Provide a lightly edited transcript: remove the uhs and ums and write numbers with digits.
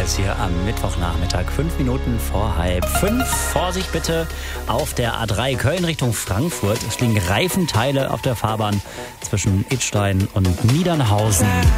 Hinweis hier am Mittwochnachmittag, 5 Minuten vor 4:30. Vorsicht bitte auf der A3 Köln Richtung Frankfurt. Es liegen Reifenteile auf der Fahrbahn zwischen Idstein und Niedernhausen.